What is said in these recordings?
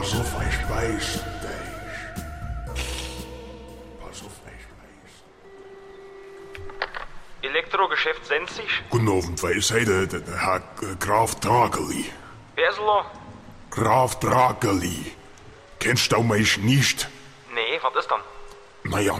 Pass auf, ich weiß dich. Pass auf, ich weiß. Elektrogeschäft Senzig? Guten Abend, wer ist heute der Herr Graf Drageli? Wer ist lo? Graf Drageli. Kennst du mich nicht? Nee, was ist dann? Naja,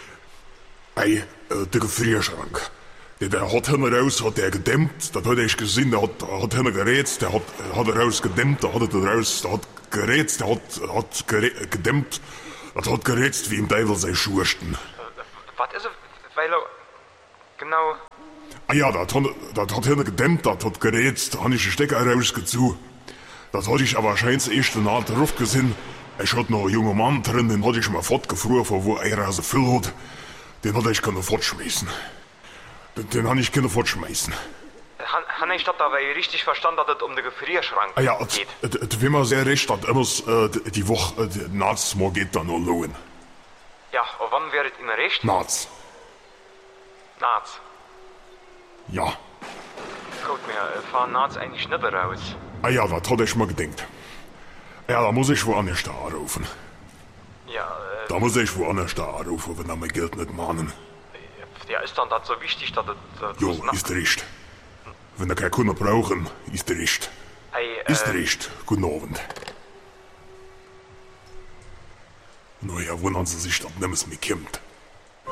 der Gefrierschrank. Der hat hinten raus, hat der gedämmt, das hat ich gesehen, der hat hinten gerätzt, der hat raus gedämmt, der hat raus, der hat gerätzt, der hat gedämmt, das hat gerätzt wie im Teufel sei Schursten. Was ist es? Weil genau... Ah ja, das hat hinten gedämmt, das hat gerätzt, da hab ich den Stecker rausgezogen. Das hatte ich aber wahrscheinlich erst in der Ruf gesehen. Ich hatte noch einen jungen Mann drin, den hatte ich mal fortgefroren, von wo er so viel hat. Den hatte ich können fortschmeißen. Den habe ich können fortschmeißen. Han ich das aber richtig verstanden, dass es um den Gefrierschrank Ah ja, geht? wie man sehr recht hat, immer die Woche, nachts mal geht dann noch lohnen. Ja, und wann wäre es immer recht? Nachts. Nachts. Ja. Gut, wir fahren nachts eigentlich nicht raus. Ah ja, das hatte ich mal gedacht. Ja, da muss ich woanders da anrufen. Ja, Da muss ich woanders da anrufen, wenn er mein Geld nicht mahnen. ja, ist dann das so wichtig, dass es... Jo, ist recht. Wenn er keine Kunden brauchen, ist recht. Hey, Ist recht. Guten Abend. Naja, wundern Sie sich, dass nichts mehr kommt.